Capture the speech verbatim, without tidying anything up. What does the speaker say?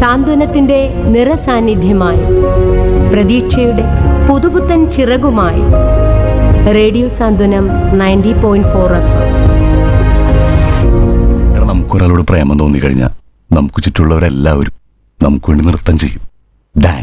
സാന്ത്വനത്തിന്റെ നിറസാന്നിധ്യമായി, പ്രതീക്ഷയുടെ പുതുപുത്തൻ ചിറകുമായി റേഡിയോ സാന്ത്വനം ninety point four F M. നമുക്കൊരാളോട് പ്രേമം തോന്നിക്കഴിഞ്ഞാൽ നമുക്ക് ചുറ്റുള്ളവരെല്ലാവരും നമുക്ക് വേണ്ടി നൃത്തം ചെയ്യും, ഡാൻസ്